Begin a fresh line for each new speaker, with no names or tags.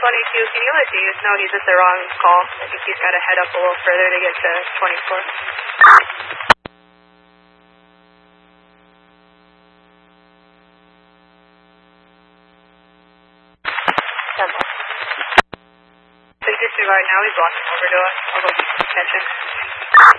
22, can you let Dave know he's at the wrong call? I think he's got to head up a little further to get to 24. Please disregard now, he's walking over to us. I'll go catch him.